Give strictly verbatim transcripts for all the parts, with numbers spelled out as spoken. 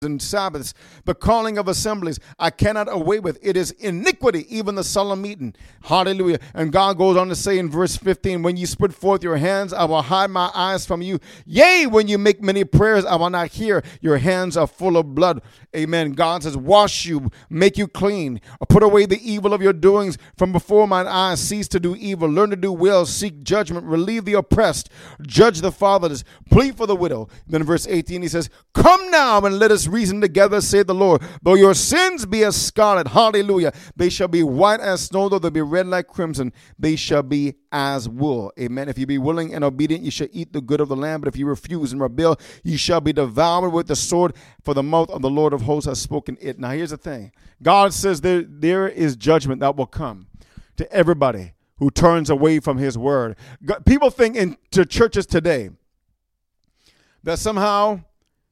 and Sabbaths, the calling of assemblies, I cannot away with. It is iniquity, even the solemn meeting. Hallelujah. And God goes on to say in verse fifteen, when you spread forth your hands, I will hide my eyes from you. Yea, when you make many prayers, I will not hear. Your hands are full of blood. Amen. God says, wash you, make you clean. Put away the evil of your doings from before mine eyes. Cease to do evil. Learn to do well. Seek judgment. Relieve the oppressed. Judge the fatherless. Plead for the widow. Then in verse eighteen, he says, come now and let us reason together, saith the Lord. Though your sins be as scarlet, hallelujah, they shall be white as snow. Though they be red like crimson, they shall be as wool. Amen. If you be willing and obedient, you shall eat the good of the land. But if you refuse and rebel, you shall be devoured with the sword. For the mouth of the Lord of hosts has spoken it. Now here's the thing. God says there, there is judgment that will come to everybody who turns away from his word. God, people think into churches today that somehow,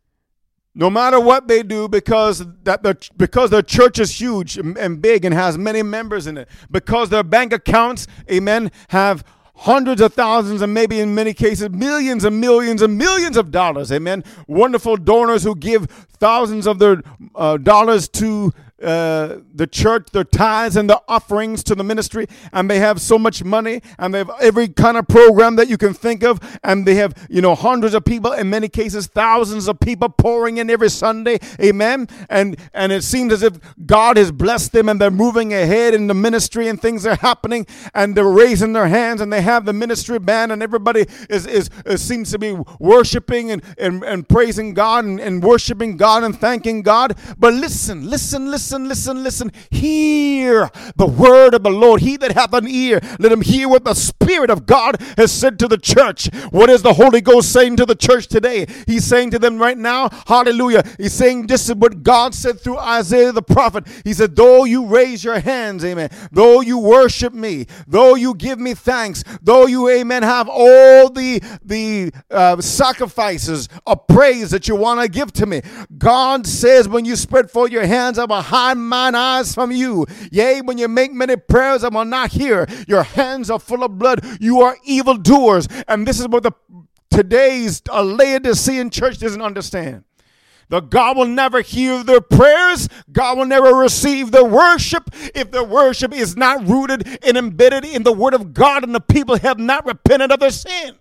no matter what they do, because that the because their church is huge and big and has many members in it, because their bank accounts, amen, have hundreds of thousands and maybe in many cases millions and millions and millions of dollars, amen. Wonderful donors who give thousands of their uh, dollars to uh, the church, their tithes and the offerings to the ministry, and they have so much money, and they have every kind of program that you can think of, and they have, you know, hundreds of people, in many cases thousands of people pouring in every Sunday, amen, and and it seems as if God has blessed them, and they're moving ahead in the ministry, and things are happening, and they're raising their hands, and they have the ministry band, and everybody is is, is seems to be worshiping and, and, and praising God and, and worshiping God and thanking God. But listen, listen, listen, listen, listen, hear the word of the Lord. He that hath an ear, let him hear what the Spirit of God has said to the church. What is the Holy Ghost saying to the church today? He's saying to them right now, hallelujah. He's saying this is what God said through Isaiah the prophet. He said, though you raise your hands, amen, though you worship me, though you give me thanks, though you, amen, have all the, the uh, sacrifices of praise that you want to give to me, God says when you spread forth your hands, I will hide mine eyes from you. Yea, when you make many prayers, I will not hear. Your hands are full of blood. You are evildoers. And this is what the today's uh, Laodicean church doesn't understand. That God will never hear their prayers. God will never receive their worship if their worship is not rooted and embedded in the word of God and the people have not repented of their sin.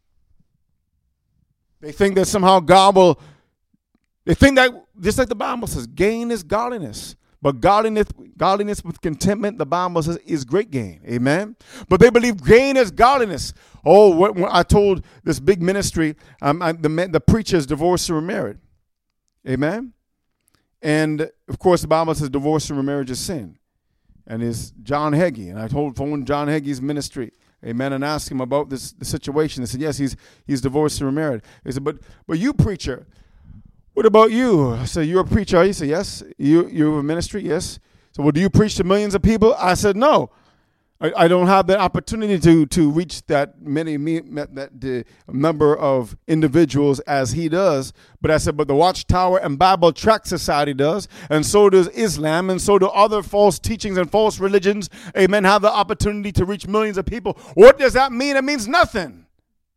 They think that somehow God will, they think that, just like the Bible says, gain is godliness. But godliness, godliness with contentment, the Bible says, is great gain. Amen. But they believe gain is godliness. Oh, when, when I told this big ministry, um, I, the, the preacher is divorced or remarried. Amen. And of course, the Bible says divorce and remarriage is sin. And it's John Hagee. And I told phone John Hagee's ministry. Amen. And asked him about this the situation. They said, yes, he's he's divorced and remarried. They said, but but you, preacher, what about you? I said, you're a preacher. He said, yes. You you have a ministry? Yes. So, well, do you preach to millions of people? I said, no. I, I don't have the opportunity to to reach that many that the number of individuals as he does. But I said, but the Watchtower and Bible Tract Society does, and so does Islam, and so do other false teachings and false religions. Amen. Have the opportunity to reach millions of people. What does that mean? It means nothing.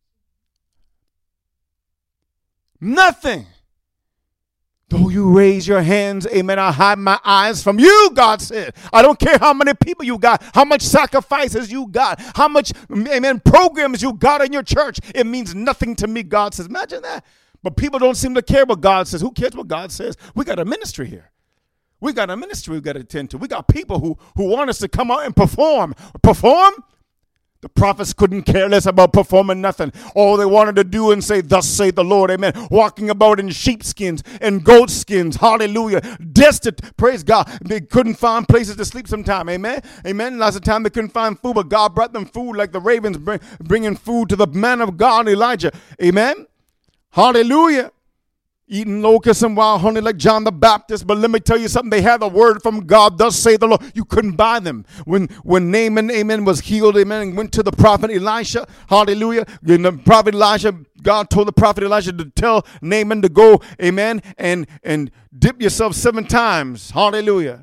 Nothing. Though you raise your hands, amen, I hide my eyes from you, God said. I don't care how many people you got, how much sacrifices you got, how much, amen, programs you got in your church. It means nothing to me, God says. Imagine that. But people don't seem to care what God says. Who cares what God says? We got a ministry here. We got a ministry we got to attend to. We got people who, who want us to come out and perform. Perform? The prophets couldn't care less about performing nothing. All they wanted to do and say, thus saith the Lord, amen. Walking about in sheepskins and goat skins, hallelujah. Destitute, praise God. They couldn't find places to sleep sometime, amen. Amen. Lots of time they couldn't find food, but God brought them food like the ravens bring, bringing food to the man of God, Elijah, amen. Hallelujah. Eating locusts and wild honey like John the Baptist. But let me tell you something. They had the word from God. Thus say the Lord. You couldn't buy them. When when Naaman, amen, was healed, amen, and went to the prophet Elisha, hallelujah. And the prophet Elisha, God told the prophet Elisha to tell Naaman to go, amen, and, and dip yourself seven times, hallelujah,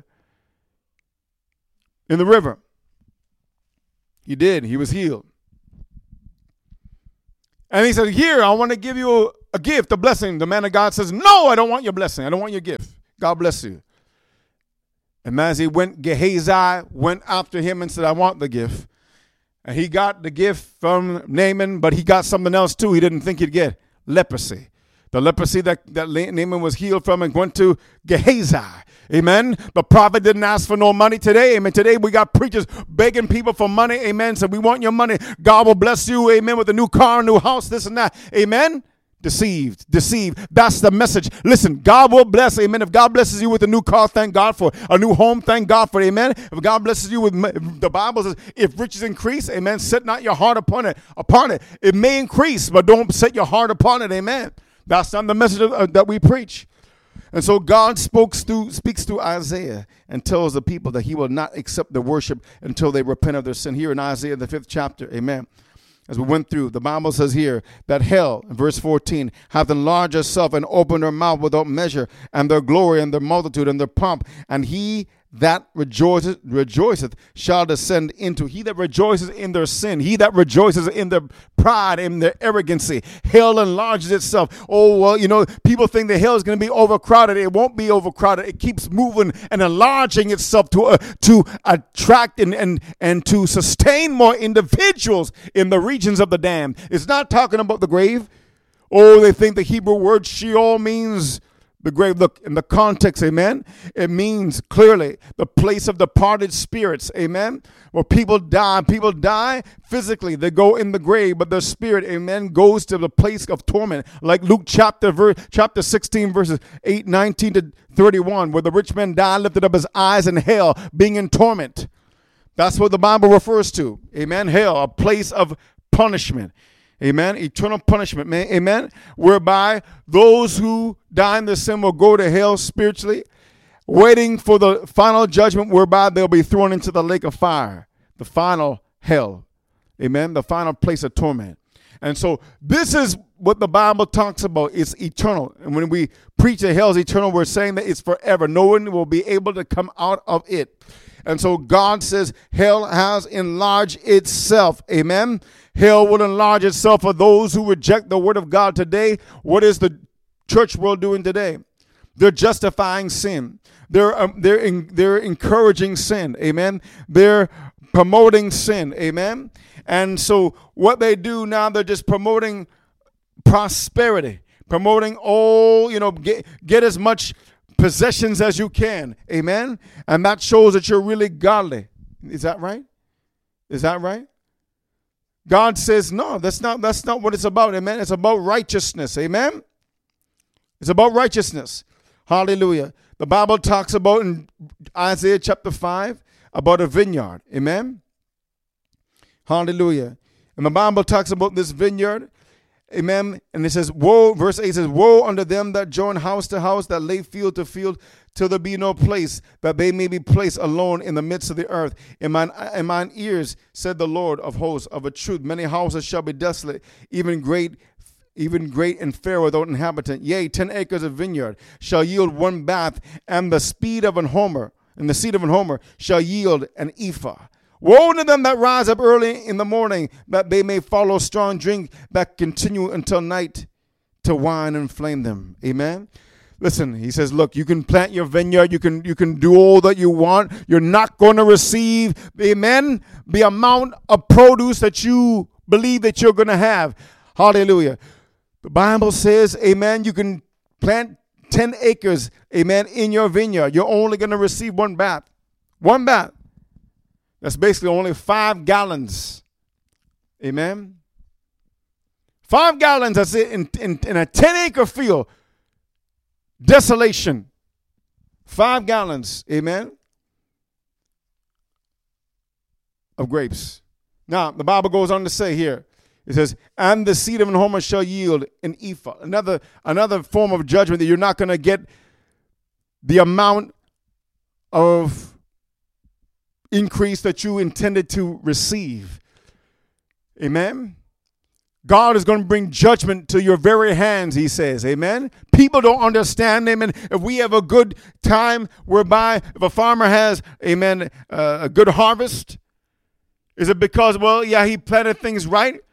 in the river. He did. He was healed. And he said, here, I want to give you a gift, a blessing. The man of God says, no, I don't want your blessing. I don't want your gift. God bless you. And as he went, Gehazi went after him and said, I want the gift. And he got the gift from Naaman, but he got something else too he didn't think he'd get, leprosy. The leprosy that, that Naaman was healed from and went to Gehazi. Amen. The prophet didn't ask for no money today. Amen. Today we got preachers begging people for money. Amen. So we want your money. God will bless you. Amen. With a new car, a new house, this and that. Amen. Deceived, deceived. That's the message. Listen, God will bless. Amen. If God blesses you with a new car, thank God for it. A new home, thank God for it. Amen. If God blesses you with, the Bible says, if riches increase, amen, set not your heart upon it. Upon it. It may increase, but don't set your heart upon it. Amen. That's not the message of, uh, that we preach. And so God spoke through, speaks through Isaiah and tells the people that he will not accept the worship until they repent of their sin. Here in Isaiah, the fifth chapter, amen. As we went through, the Bible says here that hell, in verse fourteen, hath enlarged herself and opened her mouth without measure, and their glory and their multitude and their pomp. And he that rejoiceth, rejoiceth shall descend into. He that rejoices in their sin, he that rejoices in their pride, in their arrogancy. Hell enlarges itself. Oh, well, you know, people think the hell is going to be overcrowded. It won't be overcrowded. It keeps moving and enlarging itself to uh, to attract and, and, and to sustain more individuals in the regions of the damned. It's not talking about the grave. Oh, they think the Hebrew word Sheol means the grave. Look, in the context, amen, it means clearly the place of departed spirits, amen, where people die. People die physically. They go in the grave, but their spirit, amen, goes to the place of torment. Like Luke chapter verse, chapter sixteen, verses eight, nineteen to thirty-one, where the rich man died, lifted up his eyes in hell, being in torment. That's what the Bible refers to, amen, hell, a place of punishment. Amen. Eternal punishment, man. Amen. Whereby those who die in their sin will go to hell spiritually, waiting for the final judgment whereby they'll be thrown into the lake of fire, the final hell. Amen. The final place of torment. And so this is what the Bible talks about. It's eternal. And when we preach that hell is eternal, we're saying that it's forever. No one will be able to come out of it. And so God says hell has enlarged itself. Amen. Hell will enlarge itself for those who reject the word of God today. What is the church world doing today? They're justifying sin. They're um, they're in, they're encouraging sin. Amen. They're promoting sin. Amen. And so what they do now, they're just promoting prosperity, promoting all, you know, get, get as much possessions as you can. Amen. And that shows that you're really godly. Is that right? Is that right? God says, no, that's not, that's not what it's about. Amen. It's about righteousness. Amen. It's about righteousness. Hallelujah. The Bible talks about in Isaiah chapter five about a vineyard. Amen. Hallelujah. And the Bible talks about this vineyard. Amen. And it says, woe, verse eight says, woe unto them that join house to house, that lay field to field, till there be no place, that they may be placed alone in the midst of the earth. In mine, in mine ears, said the Lord of hosts, of a truth, many houses shall be desolate, even great, even great and fair without inhabitant. Yea, ten acres of vineyard shall yield one bath, and the speed of an homer, and the seed of an homer shall yield an ephah. Woe to them that rise up early in the morning, that they may follow strong drink that continue until night, to wine and inflame them. Amen. Listen, he says, look, you can plant your vineyard. You can, you can do all that you want. You're not going to receive, amen, the amount of produce that you believe that you're going to have. Hallelujah. The Bible says, amen, you can plant ten acres, amen, in your vineyard. You're only going to receive one bath. One bath. That's basically only five gallons. Amen. Five gallons, that's it, in, in, in a ten acre field. Desolation. Five gallons, amen, of grapes. Now, the Bible goes on to say here, it says, and the seed of an homer shall yield an ephah. Another, another form of judgment that you're not going to get the amount of increase that you intended to receive. Amen. God is going to bring judgment to your very hands, he says. Amen. People don't understand, amen. If we have a good time whereby if a farmer has, amen, uh, a good harvest, is it because, well, yeah, he planted things right?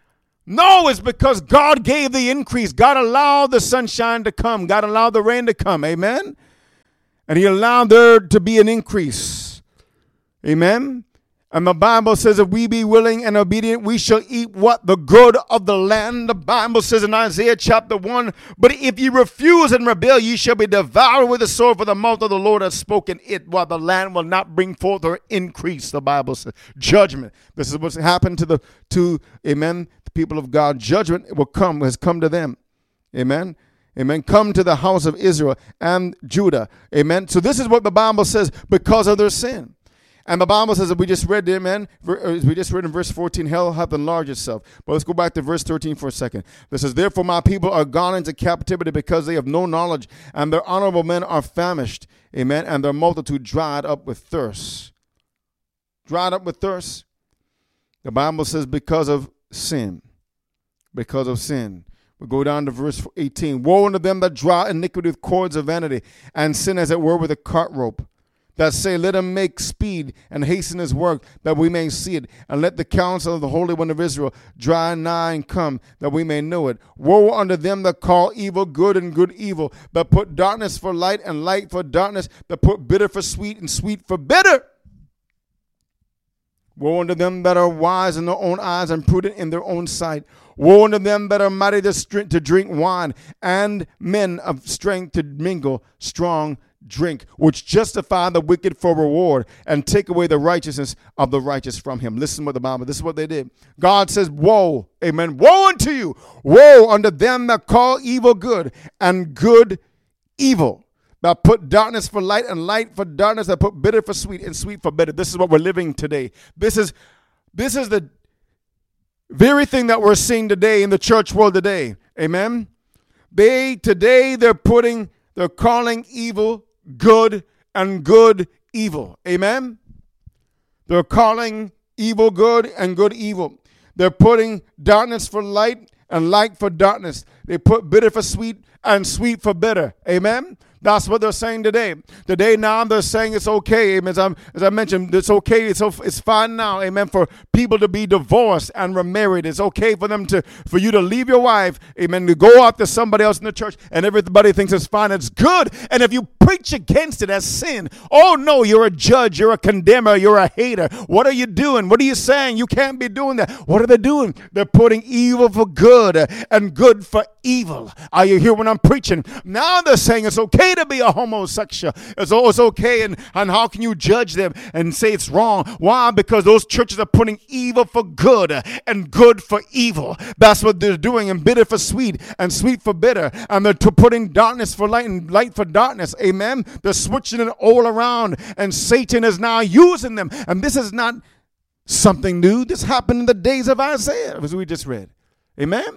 No, it's because God gave the increase. God allowed the sunshine to come. God allowed the rain to come. Amen. And he allowed there to be an increase. Amen. And the Bible says if we be willing and obedient, we shall eat what? The good of the land. The Bible says in Isaiah chapter one, but if ye refuse and rebel, ye shall be devoured with the sword, for the mouth of the Lord has spoken it, while the land will not bring forth or increase. The Bible says judgment. This is what's happened to the, to, amen, the people of God. Judgment will come, has come to them. Amen. Amen. Come to the house of Israel and Judah. Amen. So this is what the Bible says because of their sin. And the Bible says that we just read, amen, we just read in verse fourteen, hell hath enlarged itself. But let's go back to verse thirteen for a second. This says, therefore my people are gone into captivity because they have no knowledge, and their honorable men are famished, amen, and their multitude dried up with thirst. Dried up with thirst. The Bible says because of sin. Because of sin. We go down to verse eighteen. Woe unto them that draw iniquity with cords of vanity, and sin as it were with a cart rope. That say, let him make speed and hasten his work, that we may see it. And let the counsel of the Holy One of Israel draw nigh and come, that we may know it. Woe unto them that call evil good and good evil, that put darkness for light and light for darkness, that put bitter for sweet and sweet for bitter. Woe unto them that are wise in their own eyes and prudent in their own sight. Woe unto them that are mighty to drink wine, and men of strength to mingle strong drink, which justify the wicked for reward and take away the righteousness of the righteous from him. Listen what the Bible, this is what they did. God says, woe, amen, woe unto you, woe unto them that call evil good and good evil, that put darkness for light and light for darkness, that put bitter for sweet and sweet for bitter. This is what we're living today. This is, this is the very thing that we're seeing today in the church world today. Amen. They, today, they're putting, they're calling evil good and good evil. Amen. They're calling evil good and good evil. They're putting darkness for light and light for darkness. They put bitter for sweet and sweet for bitter. Amen. That's what they're saying today. Today now they're saying it's okay. Amen. As, I'm, as I mentioned, it's okay. It's, it's fine now. Amen. For people to be divorced and remarried. It's okay for them to, for you to leave your wife. Amen. To go out to somebody else in the church and everybody thinks it's fine. It's good. And if you preach against it as sin, oh no, you're a judge. You're a condemner. You're a hater. What are you doing? What are you saying? You can't be doing that. What are they doing? They're putting evil for good and good for evil. Are you here when I'm preaching? Now they're saying it's okay to be a homosexual. It's, oh, it's okay, and, and how can you judge them and say it's wrong? Why? Because those churches are putting evil for good and good for evil. That's what they're doing, and bitter for sweet and sweet for bitter, and they're putting darkness for light and light for darkness. Amen. They're switching it all around, and Satan is now using them, and this is not something new. This happened in the days of Isaiah, as we just read. Amen.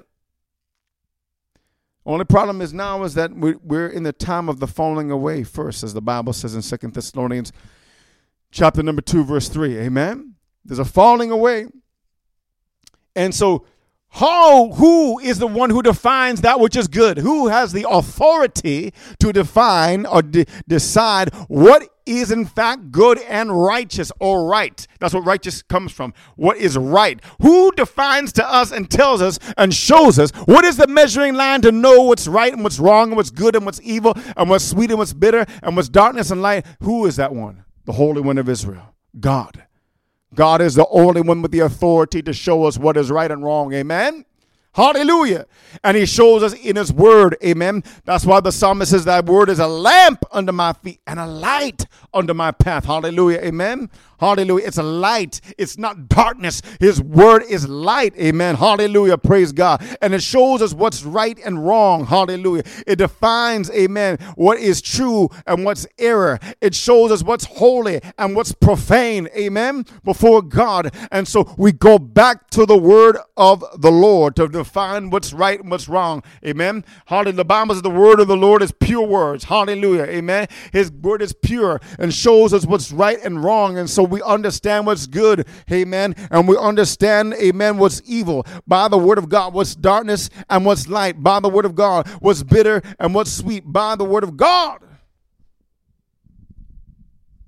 Only problem is now is that we're in the time of the falling away first, as the Bible says in Second Thessalonians chapter number two, verse three. Amen. There's a falling away. And so how, who is the one who defines that which is good? Who has the authority to define or de- decide what is in fact good and righteous or right? That's what righteous comes from. What is right? Who defines to us and tells us and shows us what is the measuring line to know what's right and what's wrong and what's good and what's evil and what's sweet and what's bitter and what's darkness and light? Who is that one? The Holy One of Israel. God. God is the only one with the authority to show us what is right and wrong. Amen. Hallelujah. And he shows us in his word. Amen. That's why the psalmist says that word is a lamp under my feet and a light under my path. Hallelujah. Amen. Hallelujah. It's a light. It's not darkness. His word is light. Amen. Hallelujah. Praise God. And it shows us what's right and wrong. Hallelujah. It defines, amen, what is true and what's error. It shows us what's holy and what's profane. Amen. Before God. And so we go back to the word of the Lord to define what's right and what's wrong. Amen. Hallelujah. The Bible says the word of the Lord is pure words. Hallelujah. Amen. His word is pure and shows us what's right and wrong. And so we understand what's good, amen, and we understand, amen, what's evil by the word of God, what's darkness and what's light by the word of God, what's bitter and what's sweet by the word of God.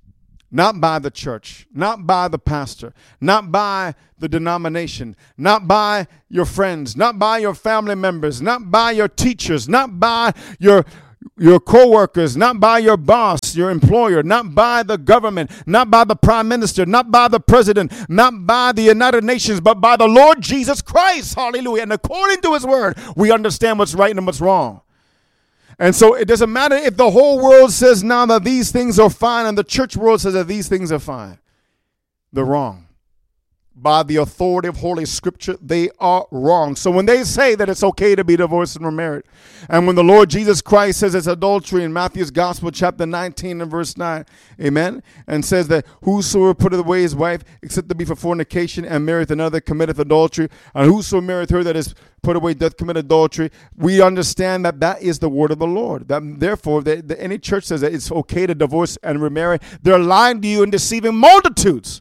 not by the church, not by the pastor, not by the denomination, not by your friends, not by your family members, not by your teachers, not by your your co-workers, not by your boss, your employer, not by the government, not by the prime minister, not by the president, not by the United Nations, but by the Lord Jesus Christ. Hallelujah. And according to his word, we understand what's right and what's wrong. And so it doesn't matter if the whole world says now that these things are fine and the church world says that these things are fine. They're wrong. By the authority of Holy Scripture, they are wrong. So when they say that it's okay to be divorced and remarried, and when the Lord Jesus Christ says it's adultery in Matthew's Gospel, chapter nineteen and verse nine, amen, and says that whosoever putteth away his wife, except to be for fornication, and marrieth another, committeth adultery, and whoso marrieth her that is put away doth commit adultery, we understand that that is the word of the Lord. That therefore, that, that any church says that it's okay to divorce and remarry, they're lying to you and deceiving multitudes.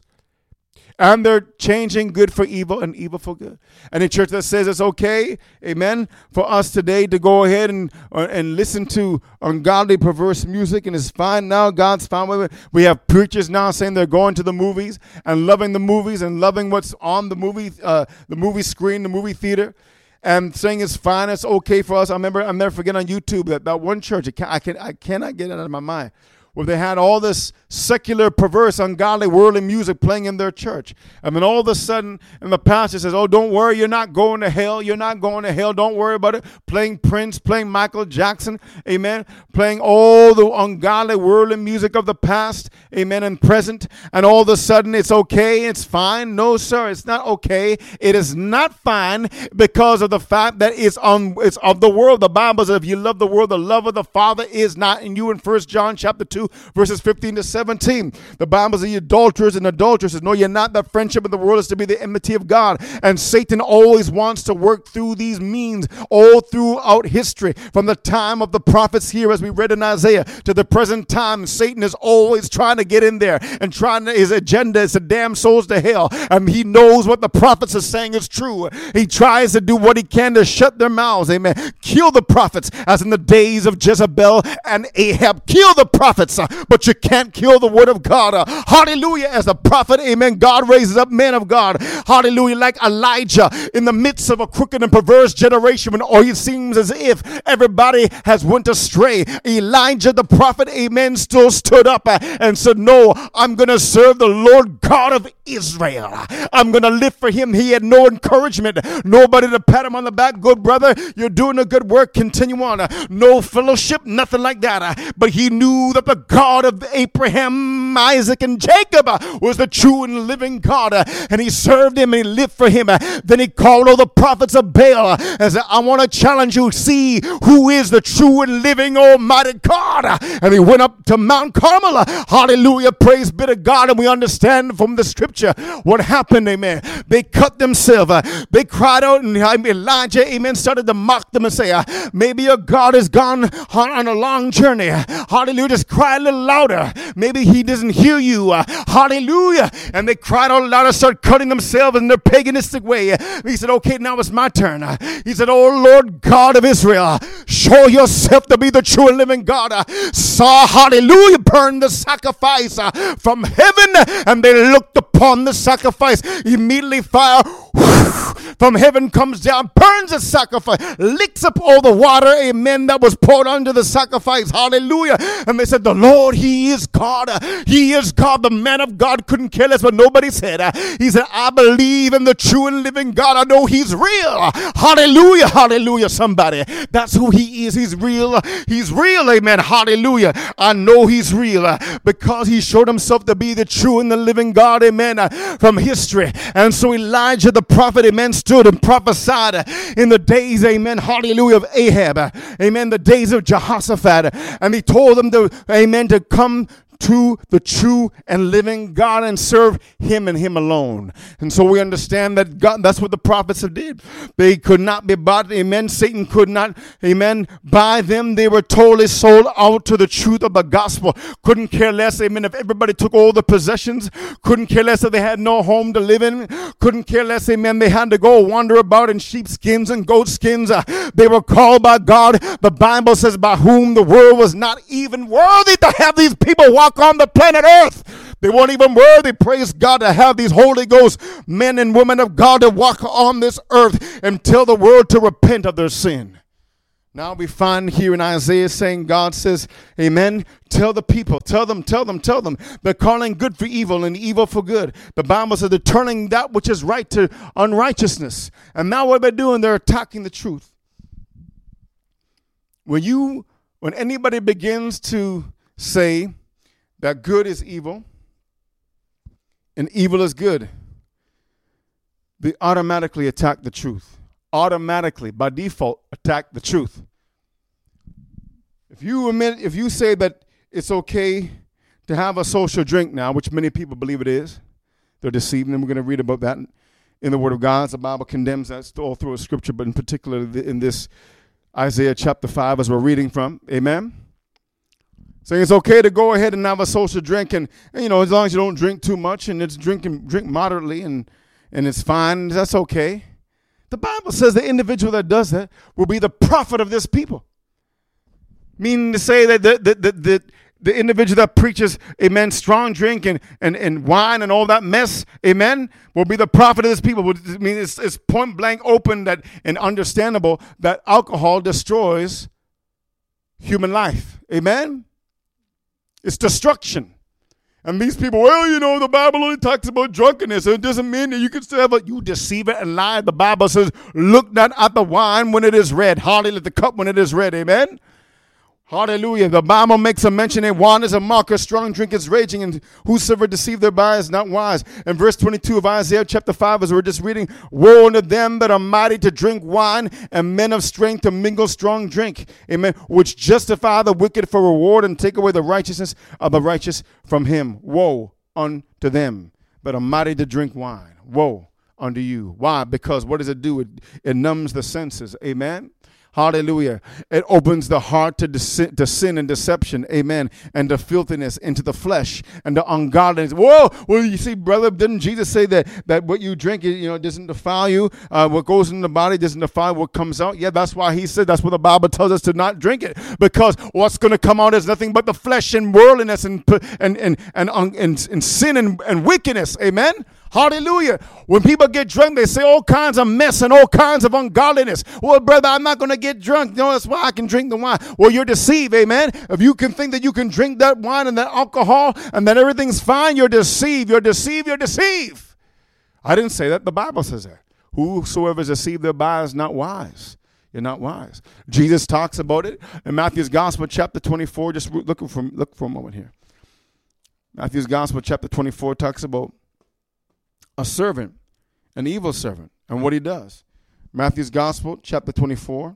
And they're changing good for evil and evil for good. And a church that says it's okay, amen, for us today to go ahead and uh, and listen to ungodly, perverse music, and it's fine now, God's fine with it. We have preachers now saying they're going to the movies and loving the movies and loving what's on the movie, uh, the movie screen, the movie theater, and saying it's fine, it's okay for us. I remember, I'll never forget on YouTube that, that one church, I, can, I, can, I cannot get it out of my mind, where they had all this secular, perverse, ungodly, worldly music playing in their church. And then all of a sudden, and the pastor says, oh, don't worry, you're not going to hell. You're not going to hell. Don't worry about it. Playing Prince, playing Michael Jackson, amen. Playing all the ungodly, worldly music of the past, amen, and present. And all of a sudden, it's okay, it's fine. No, sir, it's not okay. It is not fine because of the fact that it's, on, it's of the world. The Bible says if you love the world, the love of the Father is not in you in First John chapter two, verses fifteen to seventeen. The Bible says, adulterers and adulteresses, no, you're not. That friendship of the world is to be the enmity of God. And Satan always wants to work through these means all throughout history. From the time of the prophets here, as we read in Isaiah, to the present time, Satan is always trying to get in there and trying to, his agenda is to damn souls to hell. And he knows what the prophets are saying is true. He tries to do what he can to shut their mouths. Amen. Kill the prophets, as in the days of Jezebel and Ahab. Kill the prophets, uh, but you can't kill the word of God. Uh, hallelujah. As a prophet, amen, God raises up men of God. Hallelujah. Like Elijah in the midst of a crooked and perverse generation when all it seems as if everybody has went astray. Elijah the prophet, amen, still stood up uh, and said, no, I'm going to serve the Lord God of Israel. I'm going to live for him. He had no encouragement. Nobody to pat him on the back. Good brother, you're doing a good work. Continue on. Uh, no fellowship, nothing like that. Uh, but he knew that the God of Abraham, Isaac, and Jacob uh, was the true and living God. Uh, and he served him and he lived for him. Uh, then he called all the prophets of Baal uh, and said, I want to challenge you. See who is the true and living Almighty God. Uh, and he went up to Mount Carmel. Uh, hallelujah. Praise be to God. And we understand from the scripture what happened. Amen. They cut themselves. Uh, they cried out, and Elijah, amen, started to mock them and say, uh, maybe your God has gone on, on a long journey. Hallelujah. Just cry a little louder. Maybe he doesn't hear you. Uh, hallelujah. And they cried out louder, started cutting themselves in their paganistic way. He said, okay, now it's my turn. Uh, he said, oh Lord God of Israel, show yourself to be the true and living God. Uh, saw, hallelujah, burn the sacrifice uh, from heaven. And they looked upon the sacrifice. Immediately fire from heaven comes down, burns the sacrifice, licks up all the water, amen, that was poured under the sacrifice. Hallelujah. And they said, the Lord, he is God. He is God. The man of God couldn't care less what nobody said. He said, I believe in the true and living God. I know he's real. Hallelujah. Hallelujah. Somebody. That's who he is. He's real. He's real. Amen. Hallelujah. I know he's real because he showed himself to be the true and the living God. Amen. From history. And so Elijah the prophet, amen, stood and prophesied in the days, amen, hallelujah, of Ahab, amen, the days of Jehoshaphat, and he told them to, amen, to come to the true and living God and serve him and him alone. And so we understand that God, that's what the prophets have did. They could not be bought, amen. Satan could not, amen, buy them. They were totally sold out to the truth of the gospel. Couldn't care less, amen, if everybody took all the possessions. Couldn't care less if they had no home to live in. Couldn't care less, amen, they had to go wander about in sheepskins and goatskins. Uh, they were called by God. The Bible says by whom the world was not even worthy to have these people walk on the planet earth. They weren't even worthy, praise God, to have these Holy Ghost men and women of God to walk on this earth and tell the world to repent of their sin. Now we find here in Isaiah saying, God says, amen, tell the people, tell them, tell them, tell them. They're calling good for evil and evil for good. The Bible says they're turning that which is right to unrighteousness. And now what they're doing, they're attacking the truth. When you, when anybody begins to say that good is evil and evil is good, they automatically attack the truth. Automatically, by default, attack the truth. If you admit, if you say that it's okay to have a social drink now, which many people believe it is, they're deceived, and we're going to read about that in, in the Word of God. The Bible condemns that all through Scripture, but in particular in this Isaiah chapter five, as we're reading from. Amen. Saying it's okay to go ahead and have a social drink, and, and you know, as long as you don't drink too much, and it's drinking drink moderately, and and it's fine. That's okay. The Bible says the individual that does that will be the prophet of this people. Meaning to say that the, the, the, the, the individual that preaches, amen, strong drink and, and, and wine and all that mess, amen, will be the prophet of this people. I mean, it's, it's point blank open that and understandable that alcohol destroys human life. Amen? It's destruction. And these people, well, you know, the Bible only talks about drunkenness. So it doesn't mean that you can still have a, you deceive it and lie. The Bible says, look not at the wine when it is red. Hardly at the cup when it is red. Amen. Hallelujah. The Bible makes a mention that wine is a mocker, strong drink is raging, and whosoever deceive thereby is not wise. And verse twenty-two of Isaiah chapter five, as we're just reading, woe unto them that are mighty to drink wine, and men of strength to mingle strong drink. Amen. Which justify the wicked for reward, and take away the righteousness of the righteous from him. Woe unto them that are mighty to drink wine. Woe unto you. Why? Because what does it do? It, it numbs the senses. Amen. Hallelujah. It opens the heart to, dece- to sin and deception. Amen. And to filthiness, into the flesh, and to ungodliness. Whoa. Well, you see, brother, didn't Jesus say that, that what you drink, you know, doesn't defile you? Uh, what goes in the body doesn't defile what comes out. Yeah, that's why he said, that's what the Bible tells us to not drink it. Because what's going to come out is nothing but the flesh and worldliness and and and and, and, and, and sin and, and wickedness. Amen. Hallelujah. When people get drunk, they say all kinds of mess and all kinds of ungodliness. Well, brother, I'm not going to get drunk. No, that's why I can drink the wine. Well, you're deceived, amen. If you can think that you can drink that wine and that alcohol and that everything's fine, you're deceived. You're deceived. You're deceived. I didn't say that. The Bible says that. Whosoever is deceived thereby is not wise. You're not wise. Jesus talks about it in Matthew's Gospel, chapter twenty-four. Just look for, look for a moment here. Matthew's Gospel, chapter twenty-four, talks about a servant, an evil servant, and what he does. Matthew's Gospel, chapter twenty-four,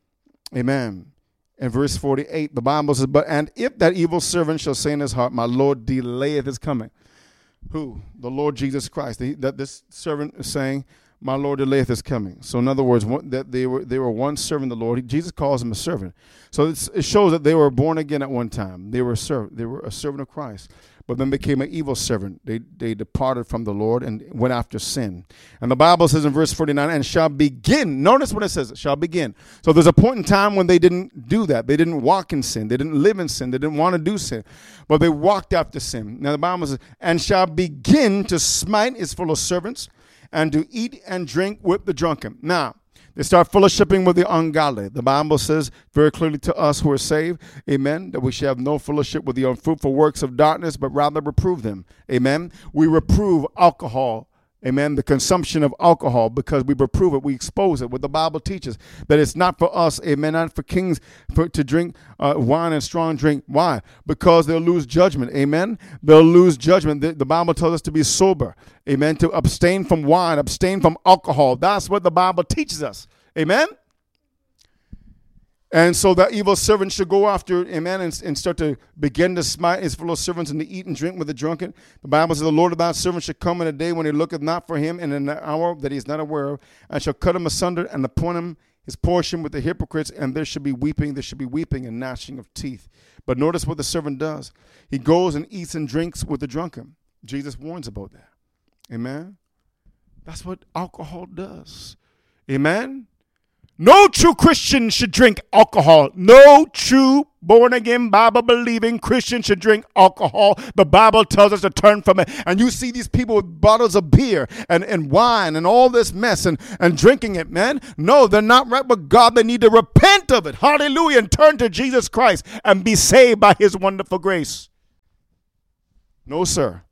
amen, and verse forty-eight, the Bible says, but and if that evil servant shall say in his heart, my Lord delayeth his coming. Who? The Lord Jesus Christ. The, that this servant is saying, my Lord delayeth his coming. So in other words, one, that they were they were once serving the Lord. He, Jesus calls him a servant. So it's, it shows that they were born again at one time. They were a servant. They were a servant of Christ. But then became an evil servant. They they departed from the Lord and went after sin. And the Bible says in verse forty-nine, and shall begin. Notice what it says, shall begin. So there's a point in time when they didn't do that. They didn't walk in sin. They didn't live in sin. They didn't want to do sin. But they walked after sin. Now the Bible says, and shall begin to smite his fellow servants, and to eat and drink with the drunken. Now, they start fellowshipping with the ungodly. The Bible says very clearly to us who are saved, amen, that we shall have no fellowship with the unfruitful works of darkness, but rather reprove them. Amen. We reprove alcohol. Amen. The consumption of alcohol, because we reprove it, we expose it. What the Bible teaches, that it's not for us, amen, not for kings for, to drink uh, wine and strong drink. Why? Because they'll lose judgment. Amen. They'll lose judgment. The, the Bible tells us to be sober. Amen. To abstain from wine, abstain from alcohol. That's what the Bible teaches us. Amen. And so that evil servant should go after, amen, and, and start to begin to smite his fellow servants and to eat and drink with the drunken. The Bible says the Lord of that servant shall come in a day when he looketh not for him, and in an hour that he is not aware of, and shall cut him asunder and appoint him his portion with the hypocrites, and there should be weeping, there should be weeping and gnashing of teeth. But notice what the servant does. He goes and eats and drinks with the drunken. Jesus warns about that. Amen. That's what alcohol does. Amen. No true Christian should drink alcohol. No true born-again, Bible-believing Christian should drink alcohol. The Bible tells us to turn from it. And you see these people with bottles of beer and, and wine and all this mess and, and drinking it, man. No, they're not right with God. They need to repent of it. Hallelujah. And turn to Jesus Christ and be saved by his wonderful grace. No, sir.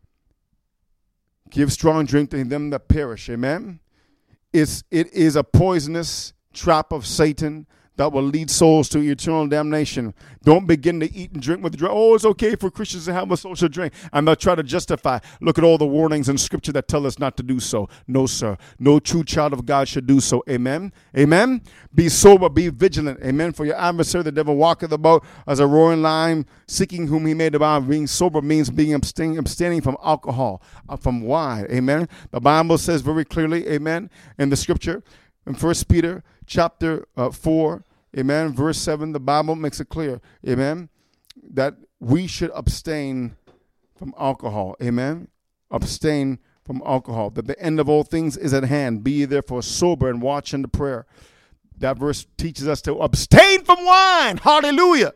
Give strong drink to them that perish. Amen. It's, it is a poisonous trap of Satan that will lead souls to eternal damnation. Don't begin to eat and drink with drink. Oh, it's okay for Christians to have a social drink. And they'll try to justify. Look at all the warnings in Scripture that tell us not to do so. No, sir. No true child of God should do so. Amen. Amen. Be sober. Be vigilant. Amen. For your adversary, the devil, walketh about as a roaring lion, seeking whom he may devour. Being sober means being abstaining, abstaining from alcohol, uh, from wine. Amen. The Bible says very clearly, amen, in the Scripture, in First Peter chapter uh, four, amen, verse seven, the Bible makes it clear, amen, that we should abstain from alcohol, amen, abstain from alcohol, that the end of all things is at hand. Be ye therefore sober and watch unto prayer. That verse teaches us to abstain from wine. Hallelujah.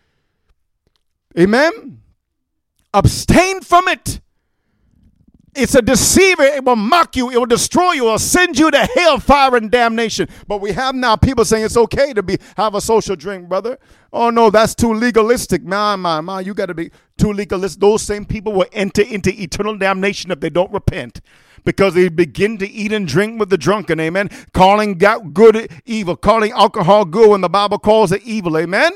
Amen. Abstain from it. It's a deceiver. It will mock you. It will destroy you. It will send you to hell, fire, and damnation. But we have now people saying it's okay to be have a social drink, brother. Oh, no, that's too legalistic. My, my, my, you got to be too legalistic. Those same people will enter into eternal damnation if they don't repent, because they begin to eat and drink with the drunken, amen, calling good evil, calling alcohol good when the Bible calls it evil, amen.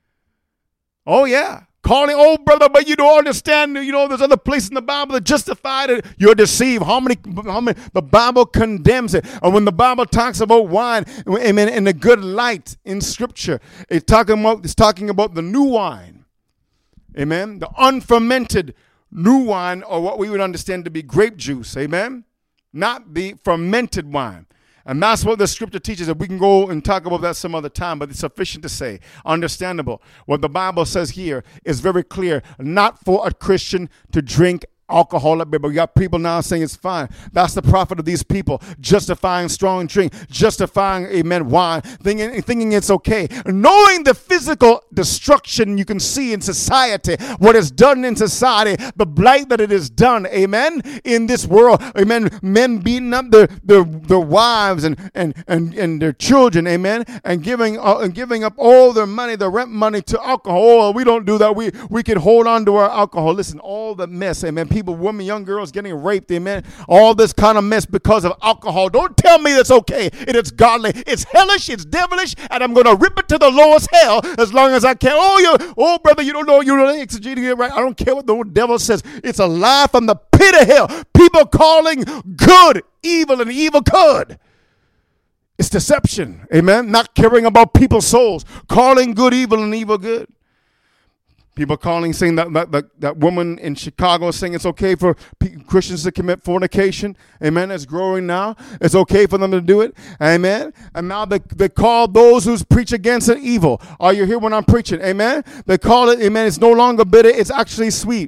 Oh, yeah. Calling, oh, brother, but you don't understand, you know, there's other places in the Bible that justify it. You're deceived. How many, how many, the Bible condemns it. And when the Bible talks about wine, amen, in a good light in Scripture, it's talking about, it's talking about the new wine. Amen. The unfermented new wine, or what we would understand to be grape juice. Amen. Not the fermented wine. And that's what the Scripture teaches. And we can go and talk about that some other time, but it's sufficient to say, understandable. What the Bible says here is very clear. Not for a Christian to drink alcohol, but we got people now saying it's fine. That's the prophet of these people, justifying strong drink, justifying, amen, wine, thinking, thinking it's okay. Knowing the physical destruction you can see in society, what is done in society, the blight that it has done, amen, in this world, amen, men beating up their their, their wives and, and, and, and their children, amen, and giving uh, and giving up all their money, their rent money to alcohol. Oh, we don't do that. We, we can hold on to our alcohol. Listen, all the mess, amen, people People, women, young girls getting raped, amen. All this kind of mess because of alcohol. Don't tell me it's okay. It is godly. It's hellish. It's devilish. And I'm going to rip it to the lowest hell as long as I can. Oh, you, oh, brother, you don't know. You don't exegeting it right. I don't care what the devil says. It's a lie from the pit of hell. People calling good evil and evil good. It's deception, amen. Not caring about people's souls. Calling good evil and evil good. People calling, saying that, that that that woman in Chicago saying it's okay for Christians to commit fornication. Amen. It's growing now. It's okay for them to do it. Amen. And now they, they call those who preach against it evil. Are you here when I'm preaching? Amen. They call it, amen, it's no longer bitter. It's actually sweet.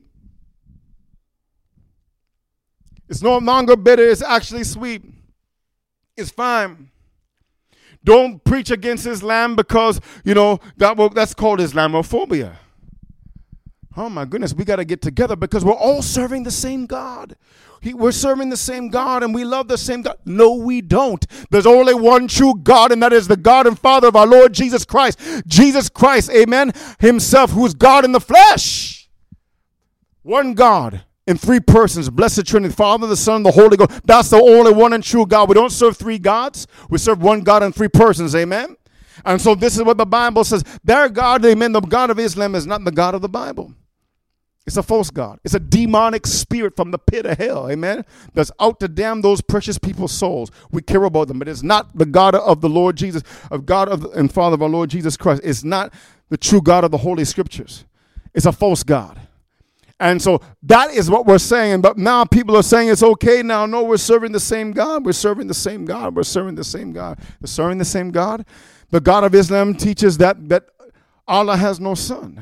It's no longer bitter. It's actually sweet. It's fine. Don't preach against Islam because, you know, that will, that's called Islamophobia. Oh, my goodness, we got to get together because we're all serving the same God. He, we're serving the same God and we love the same God. No, we don't. There's only one true God, and that is the God and Father of our Lord Jesus Christ. Jesus Christ, amen, himself, who is God in the flesh. One God in three persons, blessed Trinity, Father, the Son, the Holy Ghost. That's the only one and true God. We don't serve three gods. We serve one God in three persons, amen. And so this is what the Bible says. Their God, amen, the God of Islam is not the God of the Bible. It's a false God. It's a demonic spirit from the pit of hell, amen, that's out to damn those precious people's souls. We care about them, but it's not the God of the Lord Jesus, of God of and Father of our Lord Jesus Christ. It's not the true God of the Holy Scriptures. It's a false God. And so that is what we're saying. But now people are saying it's okay now. No, we're serving the same God. We're serving the same God. We're serving the same God. We're serving the same God. The God of Islam teaches that, that Allah has no son. The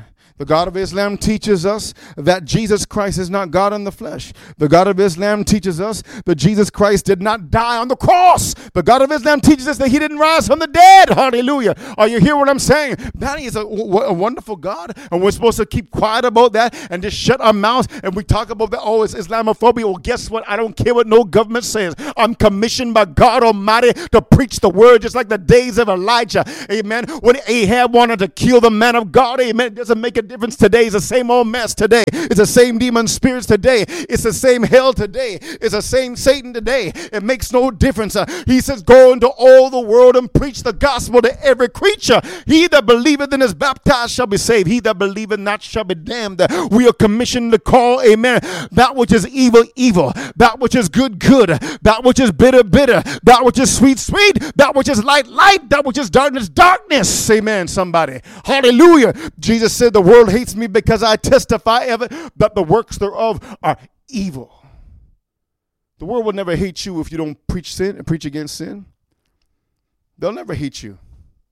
The God of Islam teaches us that Jesus Christ is not God in the flesh. The God of Islam teaches us that Jesus Christ did not die on the cross. The God of Islam teaches us that he didn't rise from the dead. Hallelujah. Are you hear what I'm saying? That is a, a wonderful God, and we're supposed to keep quiet about that and just shut our mouths and we talk about that. Oh, it's Islamophobia. Well, guess what? I don't care what no government says. I'm commissioned by God Almighty to preach the word, just like the days of Elijah. Amen. When Ahab wanted to kill the man of God, amen, it doesn't make a difference today. It's the same old mess today. It's the same demon spirits today. It's the same hell today. It's the same Satan today. It makes no difference. Uh, he says, go into all the world and preach the gospel to every creature. He that believeth and is baptized shall be saved. He that believeth not shall be damned. We are commissioned to call, amen, that which is evil, evil. That which is good, good. That which is bitter, bitter. That which is sweet, sweet. That which is light, light. That which is darkness, darkness. Amen, somebody. Hallelujah. Jesus said, the world hates me because I testify of it, that the works thereof are evil. The world will never hate you if you don't preach sin and preach against sin. They'll never hate you.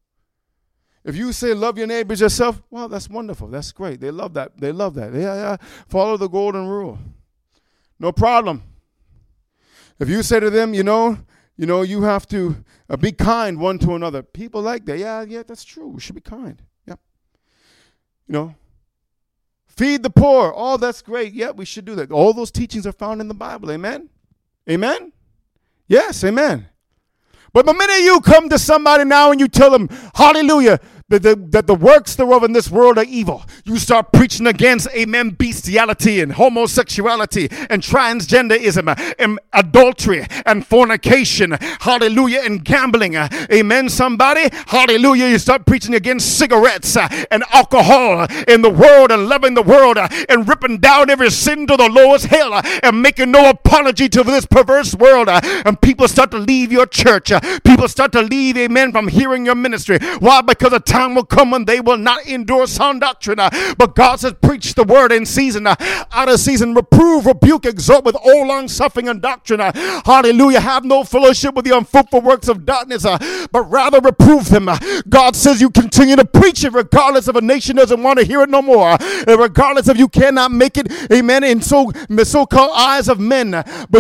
If you say love your neighbors yourself, well, that's wonderful. That's great. They love that. They love that. Yeah, yeah. Follow the golden rule. No problem. If you say to them, you know, you know, you have to uh, be kind one to another. People like that. Yeah, yeah, that's true. We should be kind. Yeah. You know, feed the poor. Oh, that's great. Yeah, we should do that. All those teachings are found in the Bible. Amen. Amen. Yes, amen. But the minute you come to somebody now and you tell them, hallelujah, that the, that the works thereof in this world are evil, you start preaching against, amen, bestiality and homosexuality and transgenderism and adultery and fornication, hallelujah, and gambling, amen, somebody, hallelujah, you start preaching against cigarettes and alcohol in the world and loving the world and ripping down every sin to the lowest hell and making no apology to this perverse world, and people start to leave your church. People start to leave, amen, from hearing your ministry. Why? Because a time will come when they will not endure sound doctrine. Uh, but God says, preach the word in season, uh, out of season, reprove, rebuke, exhort with all long suffering and doctrine. Uh, hallelujah. Have no fellowship with the unfruitful works of darkness, uh, but rather reprove them. Uh, God says you continue to preach it regardless if a nation doesn't want to hear it no more. Uh, regardless if you cannot make it, amen, in so the so-called eyes of men. Uh, but